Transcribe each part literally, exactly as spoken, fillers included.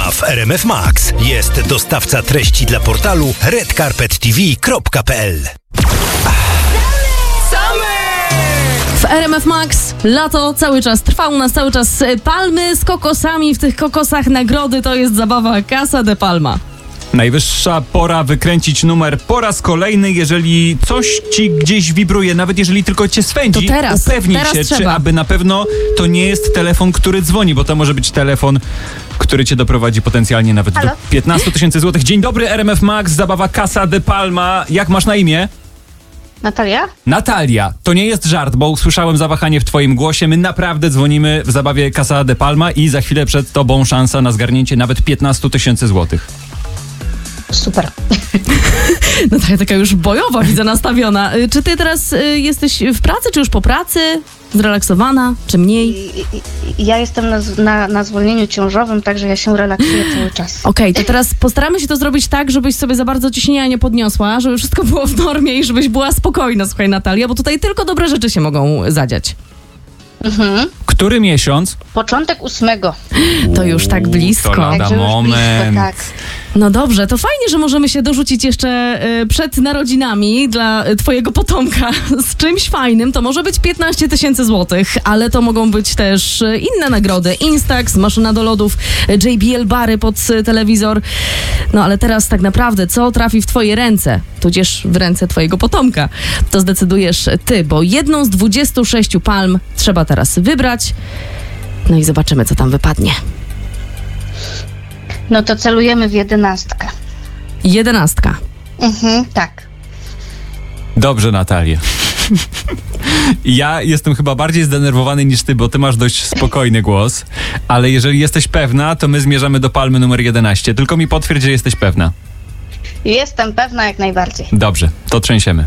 Palma w R M F Max. Jest dostawca treści dla portalu red carpet t v kropka p l. W R M F Max lato cały czas trwa, u nas cały czas palmy z kokosami, w tych kokosach nagrody to jest zabawa Casa de Palma. Najwyższa pora wykręcić numer po raz kolejny, jeżeli coś ci gdzieś wibruje, nawet jeżeli tylko cię swędzi, to teraz, upewnij teraz się, trzeba. czy aby na pewno to nie jest telefon, który dzwoni, bo to może być telefon, który cię doprowadzi potencjalnie nawet Halo? do piętnaście tysięcy złotych. Dzień dobry, R M F Max, zabawa Casa de Palma. Jak masz na imię? Natalia? Natalia, to nie jest żart, bo usłyszałem zawahanie w twoim głosie. My naprawdę dzwonimy w zabawie Casa de Palma i za chwilę przed tobą szansa na zgarnięcie nawet piętnaście tysięcy złotych. Super. No taka, taka już bojowa, widzę, nastawiona. Y, Czy ty teraz y, jesteś w pracy, czy już po pracy? Zrelaksowana, czy mniej? I, i, ja jestem na, z- na, na zwolnieniu ciążowym, także ja się relaksuję cały czas. Okej, to teraz postaramy się to zrobić tak, żebyś sobie za bardzo ciśnienia nie podniosła, żeby wszystko było w normie i żebyś była spokojna, słuchaj, Natalia, bo tutaj tylko dobre rzeczy się mogą zadziać. Mhm. Który miesiąc? Początek ósmego. To już tak blisko. To lada Także już moment. blisko, tak. No dobrze, to fajnie, że możemy się dorzucić jeszcze y, przed narodzinami dla y, twojego potomka z czymś fajnym. To może być piętnaście tysięcy złotych, ale to mogą być też y, inne nagrody. Instax, maszyna do lodów, y, J B L bary pod y, telewizor. No ale teraz tak naprawdę, co trafi w twoje ręce, tudzież w ręce twojego potomka, to zdecydujesz ty, bo jedną z dwudziestu sześciu palm trzeba teraz wybrać. No i zobaczymy, co tam wypadnie. No to celujemy w jedenastkę. Jedenastka. Mhm, tak. Dobrze, Natalia. Ja jestem chyba bardziej zdenerwowany niż ty, bo ty masz dość spokojny głos, ale jeżeli jesteś pewna, to my zmierzamy do palmy numer jedenaście. Tylko mi potwierdź, że jesteś pewna. Jestem pewna jak najbardziej. Dobrze, to trzęsiemy.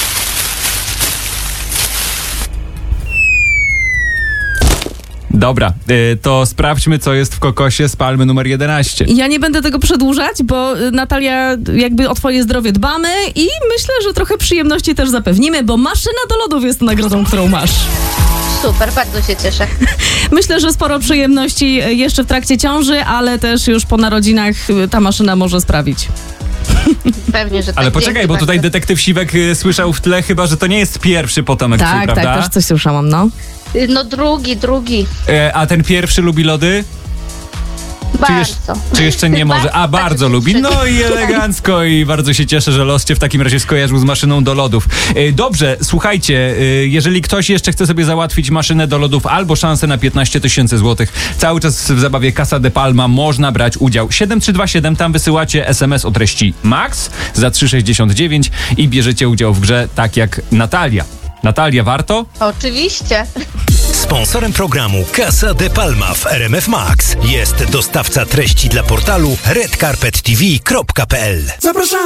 Dobra, y, to sprawdźmy, co jest w kokosie z palmy numer jedenaście. Ja nie będę tego przedłużać, bo y, Natalia, jakby o twoje zdrowie dbamy i myślę, że trochę przyjemności też zapewnimy, bo maszyna do lodów jest nagrodą, którą masz. Super, bardzo się cieszę. Myślę, że sporo przyjemności y, jeszcze w trakcie ciąży, ale też już po narodzinach y, ta maszyna może sprawić. Pewnie, że tak. Ale poczekaj, Dzięki bo tutaj bardzo. detektyw Siwek y, słyszał w tle chyba, że to nie jest pierwszy potomek twój, Tak, prawda? tak, też coś słyszałam, no. Y, No drugi, drugi. E, a ten pierwszy lubi lody? Czy, jeż- Bardzo. czy jeszcze nie może? A, bardzo lubi. No i elegancko i bardzo się cieszę, że los cię w takim razie skojarzył z maszyną do lodów. E, Dobrze, słuchajcie, e, jeżeli ktoś jeszcze chce sobie załatwić maszynę do lodów albo szansę na piętnaście tysięcy złotych, cały czas w zabawie Casa de Palma można brać udział. siedem trzy dwa siedem, tam wysyłacie es em es o treści MAX za trzy sześćdziesiąt dziewięć i bierzecie udział w grze tak jak Natalia. Natalia, warto? Oczywiście. Sponsorem programu Casa de Palma w R M F Max jest dostawca treści dla portalu red carpet t v kropka p l. Zapraszamy!